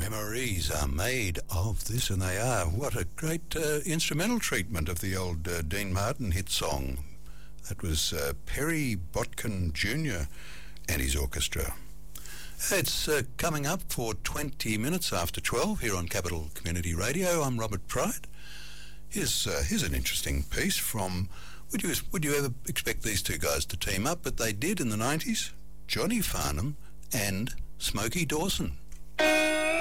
Memories are made of this, and they are. What a great instrumental treatment of the old Dean Martin hit song. That was Perry Botkin Jr. and his orchestra. It's coming up for 20 minutes after 12 here on Capital Community Radio. I'm Robert Pride. Here's an interesting piece from... Would you ever expect these two guys to team up? But they did in the 90s. Johnny Farnham and Smokey Dawson.